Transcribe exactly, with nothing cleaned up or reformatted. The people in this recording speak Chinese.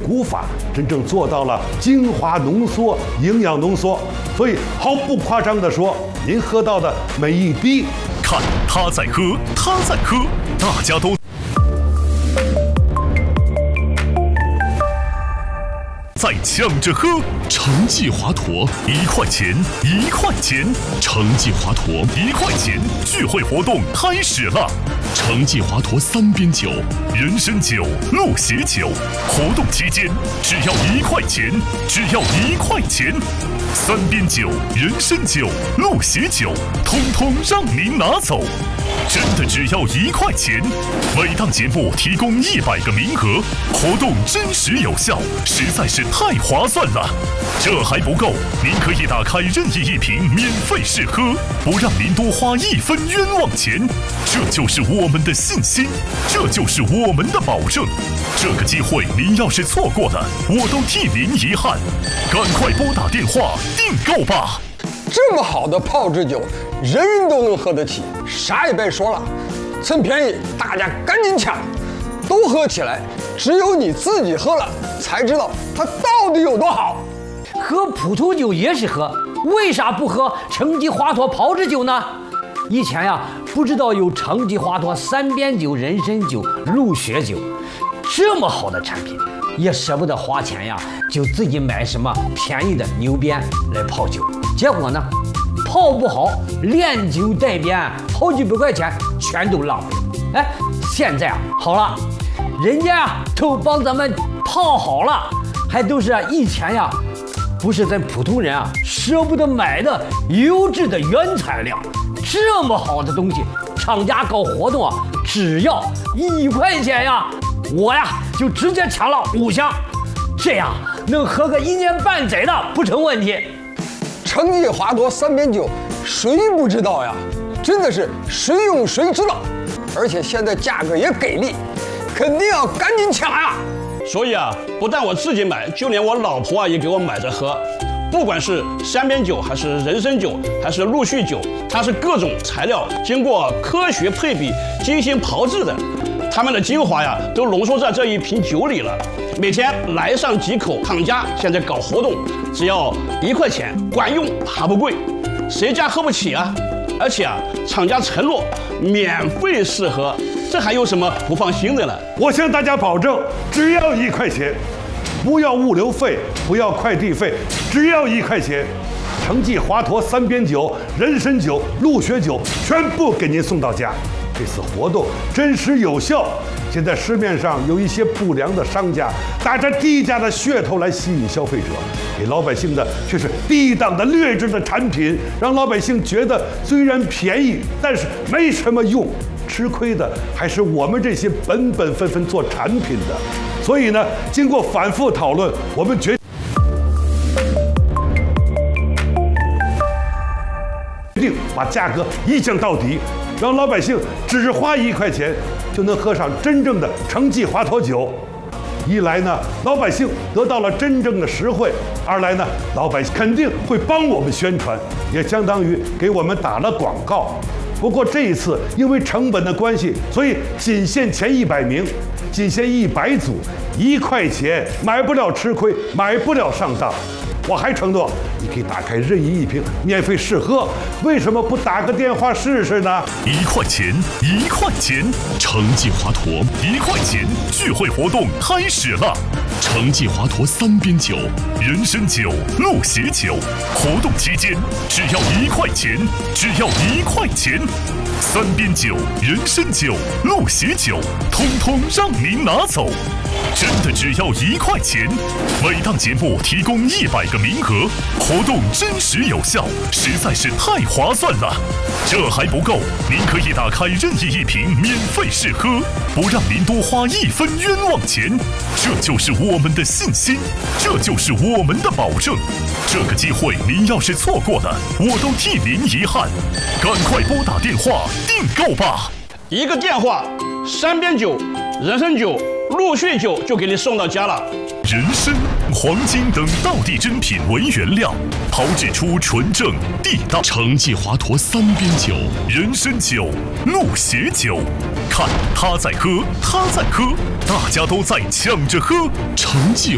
无法真正做到了精华浓缩、营养浓缩。所以毫不夸张地说，您喝到的每一滴， 看他在喝，他在喝，大家都在抢着喝。 橙记华佗一块钱，一块钱， 橙记华佗一块钱聚会活动开始了。 橙记华佗三边酒， 人参酒、鹿血酒，活动期间只要一块钱，只要一块钱。三边酒、人参酒、鹿血酒，通通让您拿走，真的只要一块钱。每档节目提供一百个名额，活动真实有效，实在是太划算了。这还不够，您可以打开任意一瓶免费试喝，不让您多花一分冤枉钱。这就是我们的信心，这就是我们的保证。这个机会您要是错过了，我都替您遗憾。赶快拨打电话订购吧！ 这么好的炮制酒，人人都能喝得起，啥也别说了，趁便宜大家赶紧抢，都喝起来。只有你自己喝了，才知道它到底有多好。 喝普通酒也是喝，为啥不喝橙记华佗炮制酒呢？以前呀，不知道有橙记华佗三边酒、人参酒、鹿血酒，这么好的产品，也舍不得花钱呀，就自己买什么便宜的牛鞭来泡酒，结果呢，泡不好，连酒带鞭，好几百块钱全都浪费了。哎，现在啊好了，人家啊都帮咱们泡好了，还都是以前呀，不是咱普通人啊舍不得买的优质的原材料。这么好的东西，厂家搞活动啊，只要一块钱呀，我呀就直接抢了五箱，这样能喝个一年半载的不成问题。 橙记华佗三边酒，谁不知道呀？真的是谁用谁知道，而且现在价格也给力，肯定要赶紧抢呀！ 所以啊，不但我自己买，就连我老婆啊也给我买着喝。不管是三边酒还是人参酒还是陆续酒，它是各种材料经过科学配比、精心炮制的，它们的精华呀都浓缩在这一瓶酒里了。每天来上几口，厂家现在搞活动，只要一块钱，管用还不贵，谁家喝不起啊？而且啊，厂家承诺免费试喝，这还有什么不放心的了？ 我向大家保证，只要一块钱。不要物流费，不要快递费，只要一块钱。橙记华佗三边酒、人参酒、鹿血酒全部给您送到家。这次活动真实有效。现在市面上有一些不良的商家打着低价的噱头来吸引消费者，给老百姓的却是低档的劣质的产品，让老百姓觉得虽然便宜，但是没什么用。吃亏的还是我们这些本本分分做产品的。所以呢，经过反复讨论，我们决定把价格一降到底，让老百姓只花一块钱就能喝上真正的橙记华佗酒。一来呢，老百姓得到了真正的实惠；二来呢，老百姓肯定会帮我们宣传，也相当于给我们打了广告。不过这一次因为成本的关系，所以仅限前一百名，仅限一百组，一块钱买不了吃亏，买不了上当。我还承诺，你可以打开任意一瓶免费试喝，为什么不打个电话试试呢？ 一块钱，一块钱， 橙记华佗一块钱聚会活动开始了。 橙记华佗三边酒、 人参酒、鹿血酒，活动期间只要一块钱，只要一块钱。三边酒、人参酒、鹿血酒，通通让您拿走，真的只要一块钱。每档节目提供一百个名额，活动真实有效，实在是太划算了。这还不够，您可以打开任意一瓶免费试喝，不让您多花一分冤枉钱。这就是我们的信心，这就是我们的保证。这个机会您要是错过了，我都替您遗憾。赶快拨打电话订购吧！ 一个电话，三边酒、人参酒、陆续酒就给你送到家了。 人参、黄金等道地珍品为原料，炮制出纯正地道橙记华佗三边酒、 人参酒、鹿血酒。看他在喝，他在喝，大家都在抢着喝。 橙记